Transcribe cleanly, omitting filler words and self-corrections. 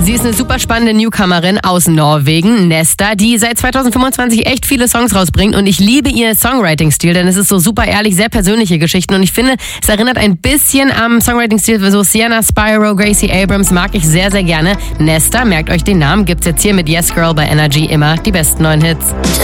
Sie ist eine super spannende Newcomerin aus Norwegen, Nesta, die seit 2025 echt viele Songs rausbringt und ich liebe ihr Songwriting-Stil, denn es ist so super ehrlich, sehr persönliche Geschichten und ich finde, es erinnert ein bisschen am Songwriting-Stil für so Sienna Spyro, Gracie Abrams, mag ich sehr, sehr gerne. Nesta, merkt euch den Namen, gibt's jetzt hier mit Yes Girl bei Energy immer die besten neuen Hits.